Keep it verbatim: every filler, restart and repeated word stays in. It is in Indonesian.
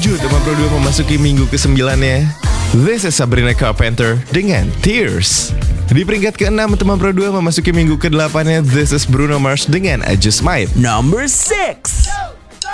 tujuh, teman Pro dua memasuki minggu ke-sembilan-nya. This is Sabrina Carpenter dengan Tears. Di peringkat keenam, teman Pro dua memasuki minggu ke-delapan-nya. This is Bruno Mars dengan I Just Might. Number six.